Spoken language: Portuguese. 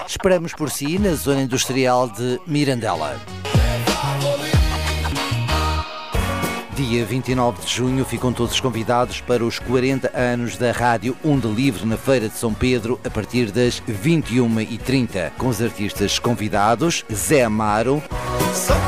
Esperamos por si na zona industrial de Mirandela. Dia 29 de junho ficam todos convidados para os 40 anos da Rádio Onda Livre na Feira de São Pedro a partir das 21h30, com os artistas convidados Zé Amaro,